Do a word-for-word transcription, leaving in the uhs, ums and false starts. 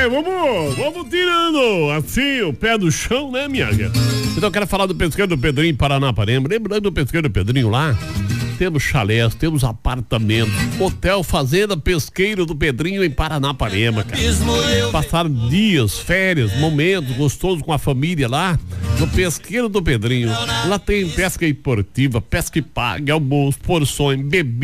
vai, vamos, vamos tirando assim o pé do chão, né, minha gente? Então eu quero falar do pesqueiro do Pedrinho em Paranaparema. Lembrando do pesqueiro do Pedrinho lá, temos chalés, temos apartamentos, hotel, fazenda, pesqueiro do Pedrinho em Paranaparema, cara. Passaram dias, férias, momentos gostosos com a família lá no pesqueiro do Pedrinho. Lá tem pesca esportiva, pesca e pague, almoço, porções, bebida.